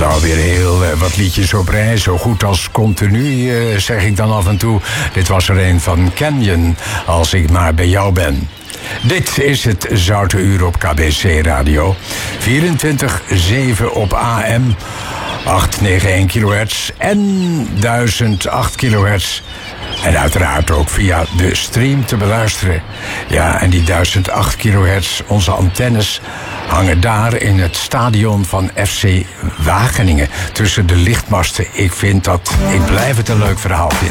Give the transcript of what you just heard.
hadden alweer heel wat liedjes op rij. Zo goed als continu, zeg ik dan af en toe. Dit was er een van Canyon, Als ik maar bij jou ben. Dit is het Zoute Uur op KBC Radio. 24/7 op AM, 891 kHz en 1008 kHz. En uiteraard ook via de stream te beluisteren. Ja, en die 1008 kHz, onze antennes, hangen daar in het stadion van FC Wageningen. Tussen de lichtmasten. Ik blijf het een leuk verhaal vinden.